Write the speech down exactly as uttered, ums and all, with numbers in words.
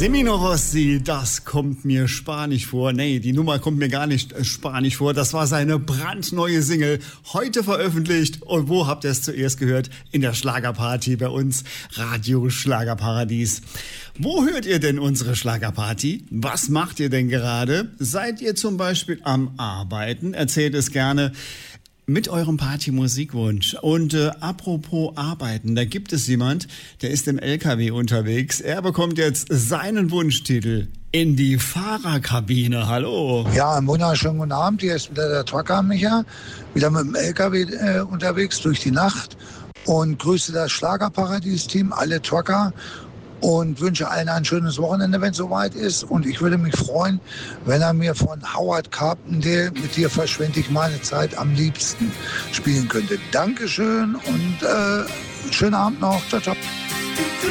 Semino Rossi, das kommt mir spanisch vor. Nee, die Nummer kommt mir gar nicht spanisch vor. Das war seine brandneue Single, heute veröffentlicht. Und wo habt ihr es zuerst gehört? In der Schlagerparty bei uns, Radio Schlagerparadies. Wo hört ihr denn unsere Schlagerparty? Was macht ihr denn gerade? Seid ihr zum Beispiel am Arbeiten? Erzählt es gerne mit eurem Party-Musikwunsch. Und äh, apropos Arbeiten, da gibt es jemand, der ist im L K W unterwegs. Er bekommt jetzt seinen Wunschtitel in die Fahrerkabine. Hallo. Ja, einen wunderschönen guten Abend. Hier ist wieder der Trucker Micha, wieder mit dem L K W äh, unterwegs durch die Nacht und grüße das Schlagerparadies-Team, alle Trucker. Und wünsche allen ein schönes Wochenende, wenn es soweit ist. Und ich würde mich freuen, wenn er mir von Howard Carpendale mit dir verschwende ich meine Zeit am liebsten spielen könnte. Dankeschön und äh, schönen Abend noch. Ciao, ciao.